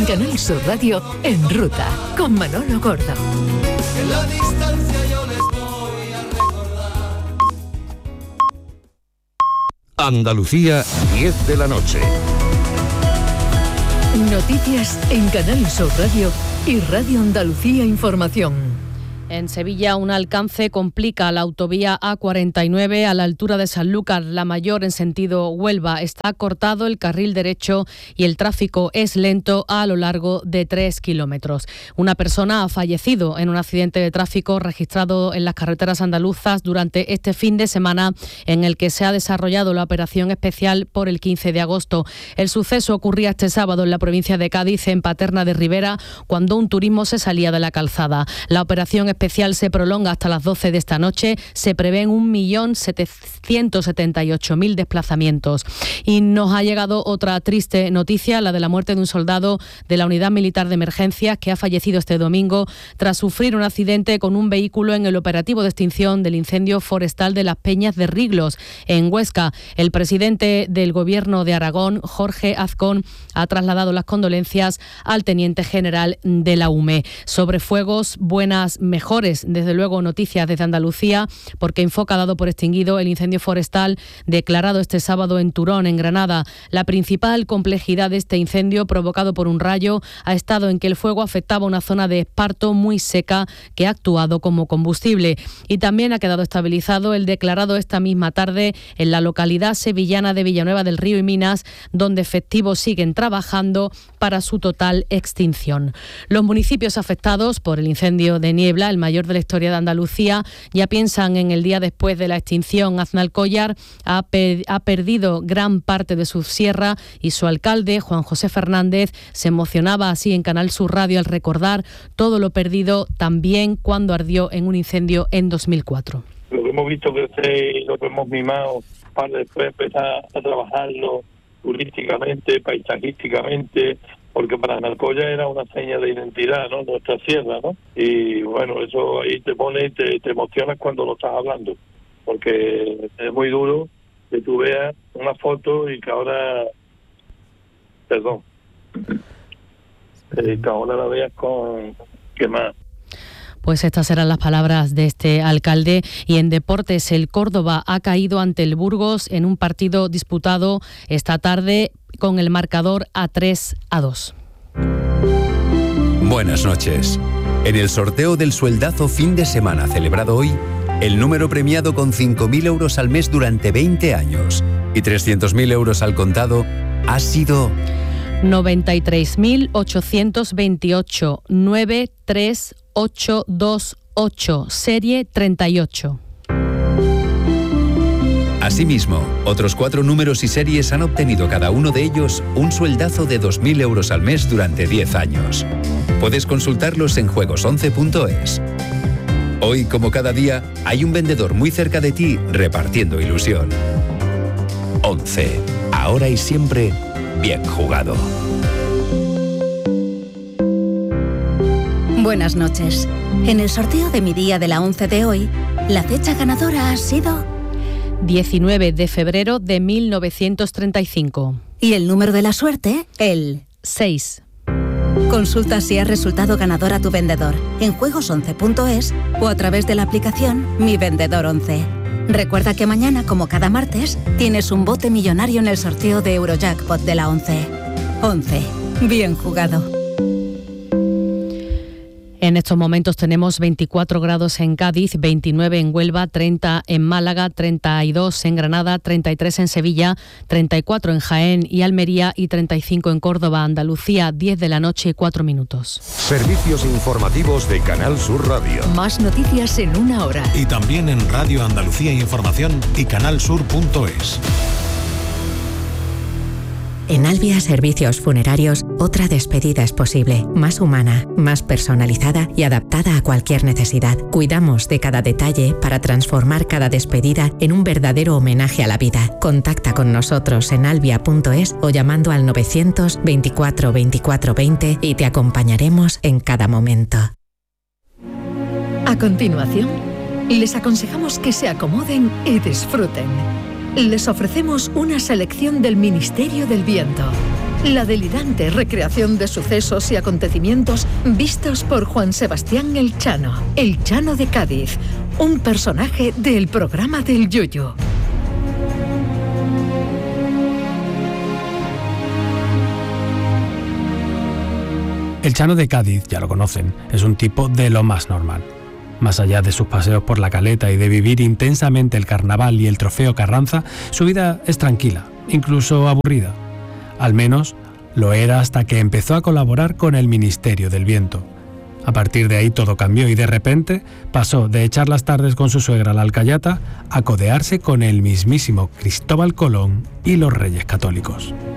Canal Sur Radio, En Ruta, con Manolo Gordo. En la distancia yo les voy a recordar. Andalucía, 10 de la noche. Noticias en Canal Sur Radio y Radio Andalucía Información. En Sevilla, un alcance complica la autovía A49 a la altura de Sanlúcar, la mayor en sentido Huelva. Está cortado el carril derecho y el tráfico es lento a lo largo de 3 kilómetros. Una persona ha fallecido en un accidente de tráfico registrado en las carreteras andaluzas durante este fin de semana, en el que se ha desarrollado la operación especial por el 15 de agosto. El suceso ocurría este sábado en la provincia de Cádiz, en Paterna de Ribera, cuando un turismo se salía de la calzada. La operación especial se prolonga hasta las 12 de esta noche. Se prevén 1.778.000 desplazamientos. Y nos ha llegado otra triste noticia, la de la muerte de un soldado de la Unidad Militar de Emergencias que ha fallecido este domingo tras sufrir un accidente con un vehículo en el operativo de extinción del incendio forestal de Las Peñas de Riglos, en Huesca. El presidente del Gobierno de Aragón, Jorge Azcón, ha trasladado las condolencias al teniente general de la UME. Sobre fuegos, mejores, desde luego noticias desde Andalucía, porque Infoca ha dado por extinguido el incendio forestal declarado este sábado en Turón, en Granada. La principal complejidad de este incendio, provocado por un rayo, ha estado en que el fuego afectaba una zona de esparto muy seca que ha actuado como combustible. Y también ha quedado estabilizado el declarado esta misma tarde en la localidad sevillana de Villanueva del Río y Minas, donde efectivos siguen trabajando para su total extinción. Los municipios afectados por el incendio de Niebla, el mayor de la historia de Andalucía, ya piensan en el día después de la extinción. Aznalcóllar ha perdido gran parte de su sierra y su alcalde, Juan José Fernández, se emocionaba así en Canal Sur Radio al recordar todo lo perdido también cuando ardió en un incendio en 2004. Lo que hemos visto crecer y lo que hemos mimado para después empezar a trabajarlo turísticamente, paisajísticamente, porque para Aznalcóllar era una seña de identidad, ¿no? Nuestra sierra, ¿no? Y bueno, eso ahí te pone, te emocionas cuando lo estás hablando, porque es muy duro que tú veas una foto y que ahora, que ahora la veas con quemada. Pues estas serán las palabras de este alcalde. Y en deportes, el Córdoba ha caído ante el Burgos en un partido disputado esta tarde con el marcador a 3-2. Buenas noches. En el sorteo del sueldazo fin de semana celebrado hoy, el número premiado con 5.000 euros al mes durante 20 años y 300.000 euros al contado ha sido 93.828 93828, serie 38. Asimismo, otros 4 números y series han obtenido cada uno de ellos un sueldazo de 2.000 euros al mes durante 10 años. Puedes consultarlos en juegos11.es. Hoy, como cada día, hay un vendedor muy cerca de ti repartiendo ilusión. 11. Ahora y siempre, bien jugado. Buenas noches. En el sorteo de mi día de la 11 de hoy, la fecha ganadora ha sido 19 de febrero de 1935. Y el número de la suerte, el 6. Consulta si has resultado ganador a tu vendedor en juegos11.es o a través de la aplicación Mi Vendedor 11. Recuerda que mañana, como cada martes, tienes un bote millonario en el sorteo de Eurojackpot de la 11. 11. Bien jugado. En estos momentos tenemos 24 grados en Cádiz, 29 en Huelva, 30 en Málaga, 32 en Granada, 33 en Sevilla, 34 en Jaén y Almería y 35 en Córdoba, Andalucía, 10 de la noche y 4 minutos. Servicios informativos de Canal Sur Radio. Más noticias en una hora. Y también en Radio Andalucía Información y canalsur.es. En Albia Servicios Funerarios, otra despedida es posible, más humana, más personalizada y adaptada a cualquier necesidad. Cuidamos de cada detalle para transformar cada despedida en un verdadero homenaje a la vida. Contacta con nosotros en albia.es o llamando al 924 24 20 y te acompañaremos en cada momento. A continuación, les aconsejamos que se acomoden y disfruten. les ofrecemos una selección del Ministerio del Viento. La delirante recreación de sucesos y acontecimientos vistos por Juan Sebastián el Chano de Cádiz, un personaje del programa del Yoyo. El Chano de Cádiz, ya lo conocen, es un tipo de lo más normal. Más allá de sus paseos por la Caleta y de vivir intensamente el carnaval y el trofeo Carranza, su vida es tranquila, incluso aburrida. Al menos lo era hasta que empezó a colaborar con el Ministerio del Viento. A partir de ahí todo cambió y de repente pasó de echar las tardes con su suegra la alcayata a codearse con el mismísimo Cristóbal Colón y los Reyes Católicos.